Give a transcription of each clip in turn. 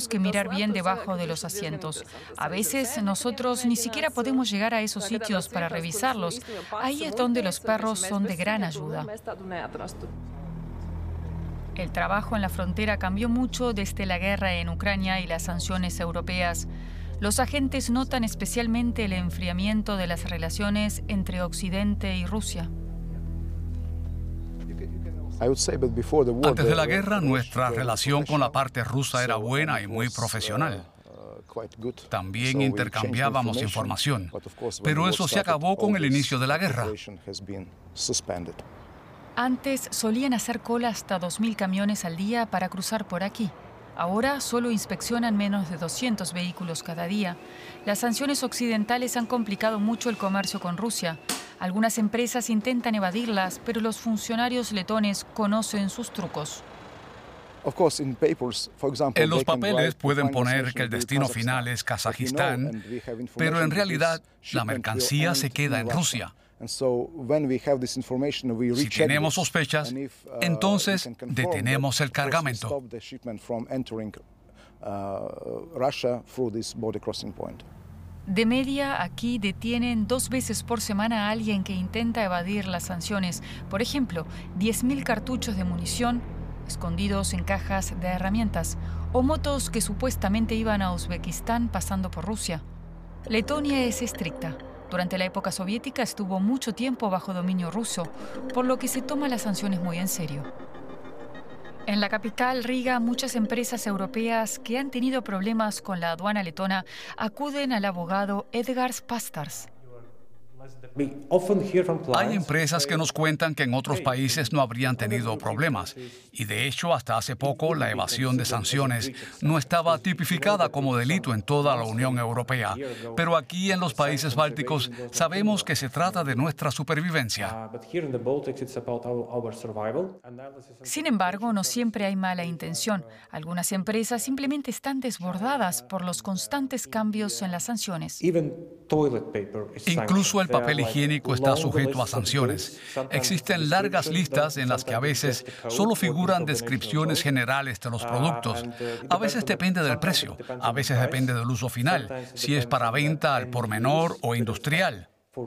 que mirar bien debajo de los asientos. A veces nosotros ni siquiera podemos llegar a esos sitios para revisarlos. Ahí es donde los perros son de gran ayuda. El trabajo en la frontera cambió mucho desde la guerra en Ucrania y las sanciones europeas. Los agentes notan especialmente el enfriamiento de las relaciones entre Occidente y Rusia. Antes de la guerra, nuestra relación con la parte rusa era buena y muy profesional. También intercambiábamos información, pero eso se acabó con el inicio de la guerra. Antes solían hacer cola hasta 2.000 camiones al día para cruzar por aquí. Ahora solo inspeccionan menos de 200 vehículos cada día. Las sanciones occidentales han complicado mucho el comercio con Rusia. Algunas empresas intentan evadirlas, pero los funcionarios letones conocen sus trucos. En los papeles pueden poner que el destino final es Kazajistán, pero en realidad la mercancía se queda en Rusia. Si tenemos sospechas, entonces detenemos el cargamento. De media, aquí detienen 2 veces por semana a alguien que intenta evadir las sanciones. Por ejemplo, 10.000 cartuchos de munición escondidos en cajas de herramientas o motos que supuestamente iban a Uzbekistán pasando por Rusia. Letonia es estricta. Durante la época soviética estuvo mucho tiempo bajo dominio ruso, por lo que se toma las sanciones muy en serio. En la capital, Riga, muchas empresas europeas que han tenido problemas con la aduana letona acuden al abogado Edgars Pastars. Hay empresas que nos cuentan que en otros países no habrían tenido problemas y de hecho hasta hace poco la evasión de sanciones no estaba tipificada como delito en toda la Unión Europea, pero aquí en los países bálticos sabemos que se trata de nuestra supervivencia. Sin embargo, no siempre hay mala intención. Algunas empresas simplemente están desbordadas por los constantes cambios en las sanciones. Incluso el papel higiénico está sujeto a sanciones. Existen largas listas en las que a veces solo figuran descripciones generales de los productos. A veces depende del precio, a veces depende del uso final, si es para venta al por menor o industrial.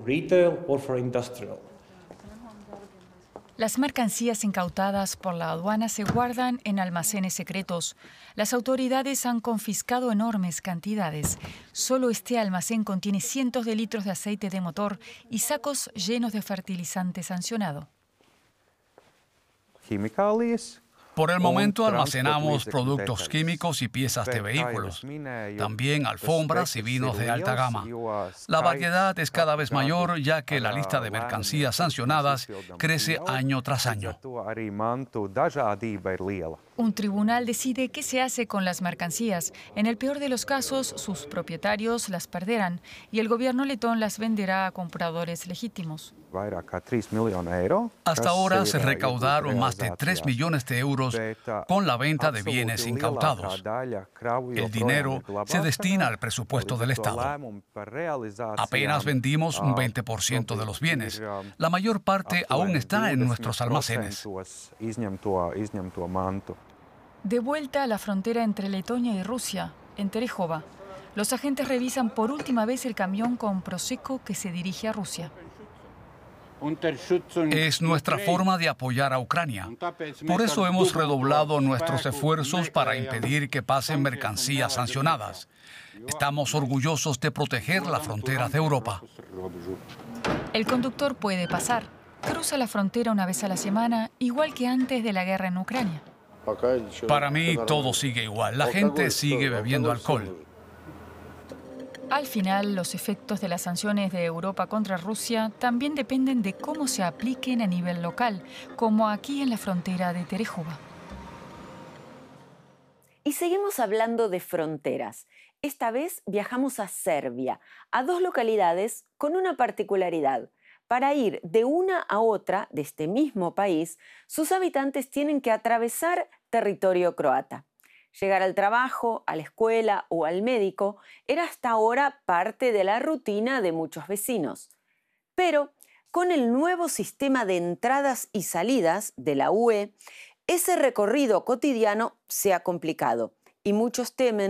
Las mercancías incautadas por la aduana se guardan en almacenes secretos. Las autoridades han confiscado enormes cantidades. Solo este almacén contiene cientos de litros de aceite de motor y sacos llenos de fertilizante sancionado. Por el momento almacenamos productos químicos y piezas de vehículos, también alfombras y vinos de alta gama. La variedad es cada vez mayor ya que la lista de mercancías sancionadas crece año tras año. Un tribunal decide qué se hace con las mercancías. En el peor de los casos, sus propietarios las perderán y el gobierno letón las venderá a compradores legítimos. Hasta ahora se recaudaron más de 3 millones de euros con la venta de bienes incautados. El dinero se destina al presupuesto del Estado. Apenas vendimos un 20% de los bienes. La mayor parte aún está en nuestros almacenes. De vuelta a la frontera entre Letonia y Rusia, en Terejova, los agentes revisan por última vez el camión con Prosecco que se dirige a Rusia. Es nuestra forma de apoyar a Ucrania. Por eso hemos redoblado nuestros esfuerzos para impedir que pasen mercancías sancionadas. Estamos orgullosos de proteger las fronteras de Europa. El conductor puede pasar. Cruza la frontera una vez a la semana, igual que antes de la guerra en Ucrania. Para mí todo sigue igual. La gente sigue bebiendo alcohol. Al final, los efectos de las sanciones de Europa contra Rusia también dependen de cómo se apliquen a nivel local, como aquí en la frontera de Terejova. Y seguimos hablando de fronteras. Esta vez viajamos a Serbia, a 2 localidades con una particularidad. Para ir de una a otra de este mismo país, sus habitantes tienen que atravesar territorio croata. Llegar al trabajo, a la escuela o al médico era hasta ahora parte de la rutina de muchos vecinos. Pero con el nuevo sistema de entradas y salidas de la UE, ese recorrido cotidiano se ha complicado y muchos temen